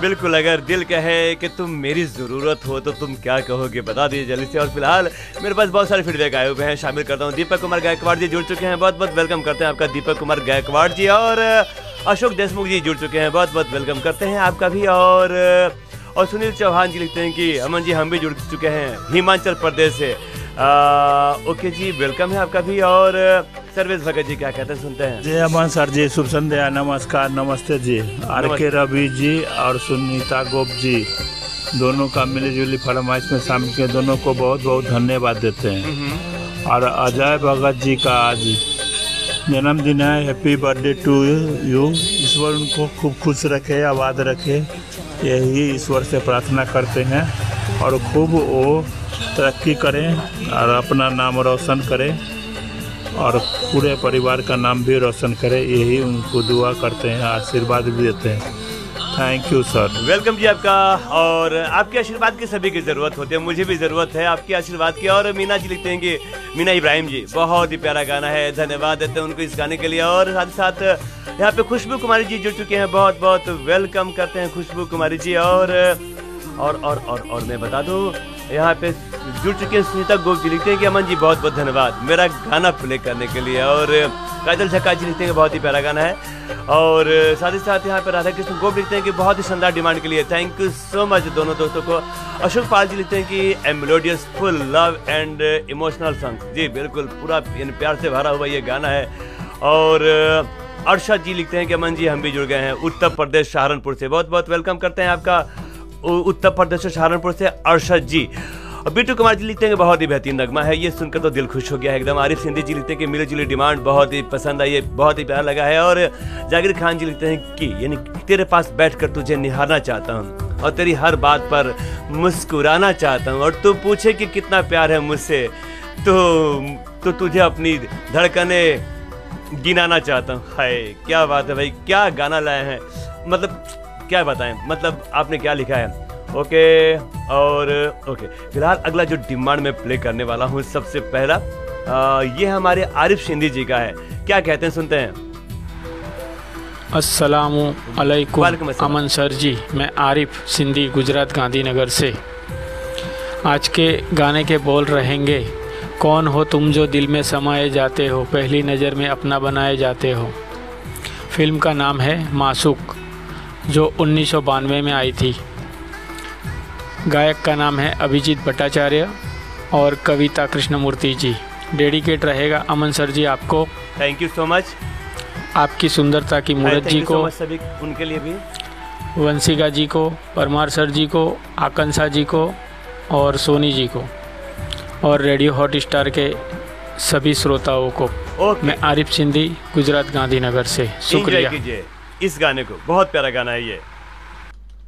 बिल्कुल, अगर दिल कहे कि तुम मेरी ज़रूरत हो तो तुम क्या कहोगे, बता दीजिए जल्दी से। और फिलहाल मेरे पास बहुत सारे फीडबैक आए हुए हैं, शामिल करता हूँ। दीपक कुमार गायकवाड़ जी जुड़ चुके हैं, बहुत बहुत वेलकम करते हैं आपका दीपक कुमार गायकवाड़ जी। और अशोक देशमुख जी जुड़ चुके हैं, बहुत बहुत वेलकम करते हैं आपका भी। और सुनील चौहान जी लिखते हैं कि अमन जी हम भी जुड़ चुके हैं हिमाचल प्रदेश से। ओके जी, वेलकम है आपका भी। और सर्वेश भगत जी क्या कहते हैं, सुनते हैं। जय अमन सर जी, शुभ संध्या, नमस्कार, नमस्ते जी। आर के रवि जी और सुनीता गोप जी दोनों का मिलीजुली फरमाइश में शामिल किए, दोनों को बहुत बहुत धन्यवाद देते हैं। और अजय भगत जी का आज जन्मदिन है, हैप्पी बर्थडे टू यू। ईश्वर उनको खूब खुश रखे, आबाद रखे, यही ईश्वर से प्रार्थना करते हैं। और खूब वो तरक्की करें और अपना नाम रोशन करें और पूरे परिवार का नाम भी रोशन करें, यही उनको दुआ करते हैं, आशीर्वाद भी देते हैं। Thank you sir. वेलकम जी आपका। और आपके आशीर्वाद की सभी की ज़रूरत होती है, मुझे भी ज़रूरत है आपके आशीर्वाद की। और मीना जी लिखते हैं कि मीना इब्राहिम जी, बहुत ही प्यारा गाना है, धन्यवाद देते हैं उनको इस गाने के लिए। और साथ ही साथ यहाँ पे खुशबू कुमारी जी जुड़ चुके हैं, बहुत बहुत वेलकम करते हैं खुशबू कुमारी जी। और मैं बता दूँ यहाँ पे जुड़ चुके हैं सुनीता गोप जी, लिखते हैं कि अमन जी बहुत बहुत धन्यवाद मेरा गाना प्ले करने के लिए। और काजल झक्का जी लिखते हैं कि बहुत ही प्यारा गाना है। और साथ ही साथ यहाँ पे राधा कृष्ण गोप लिखते हैं कि बहुत ही शानदार डिमांड के लिए थैंक यू सो मच दोनों दोस्तों को। अशोक पाल जी लिखते हैं कि ए melodious full love and emotional song. जी बिल्कुल, पूरा प्यार से भरा हुआ ये गाना है। और अर्षद जी लिखते हैं कि अमन जी हम भी जुड़ गए हैं उत्तर प्रदेश सहारनपुर से, बहुत बहुत वेलकम करते हैं आपका उत्तर प्रदेश सहारनपुर से अर्षद जी। बिट्टू कुमार जी लिखते हैं कि बहुत ही बेहतरीन नगमा है, ये सुनकर तो दिल खुश हो गया है एकदम। आरिफ सिंधी जी लिखते हैं कि मिली जुली डिमांड बहुत ही पसंद आई, ये बहुत ही प्यारा लगा है। और जाकिर खान जी लिखते हैं कि यानी तेरे पास बैठकर तुझे निहारना चाहता हूँ और तेरी हर बात पर मुस्कुराना चाहता हूँ, और तू पूछे कि कितना प्यार है मुझसे तो तुझे अपनी धड़कने गिनाना चाहता हूँ। हाय क्या बात है भाई, क्या गाना लाए हैं, मतलब क्या बताएं, मतलब आपने क्या लिखा है। ओके। और ओके, फिलहाल अगला जो डिमांड में प्ले करने वाला हूँ सबसे पहला ये हमारे आरिफ सिंधी जी का है, क्या कहते हैं सुनते हैं। अस्सलामु अलैकुम अमन सर जी, मैं आरिफ सिंधी गुजरात गांधीनगर से। आज के गाने के बोल रहेंगे, कौन हो तुम जो दिल में समाये जाते हो, पहली नज़र में अपना बनाए जाते हो। फिल्म का नाम है मासूक, जो 1992 में आई थी। गायक का नाम है अभिजीत भट्टाचार्य और कविता कृष्णमूर्ति जी। डेडिकेट रहेगा अमन सर जी आपको। Thank you so much. आपकी सुंदरता की मूरत जी को, सभी उनके लिए भी, वंशिका जी को, परमार सर जी को, आकांक्षा जी को और सोनी जी को, और रेडियो हॉट स्टार के सभी श्रोताओं को। मैं आरिफ सिंधी गुजरात गांधीनगर से। शुक्रिया। कीजिए इस गाने को, बहुत प्यारा गाना है ये।